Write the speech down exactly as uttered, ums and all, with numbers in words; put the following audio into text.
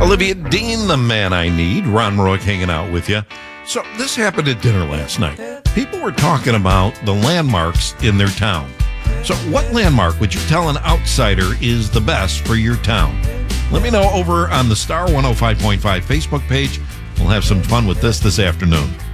Olivia Dean, the man I need. Ron Rourke hanging out with you. So this happened at dinner last night. People were talking about the landmarks in their town. So what landmark would you tell an outsider is the best for your town? Let me know over on the Star one oh five point five Facebook page. We'll have some fun with this this afternoon.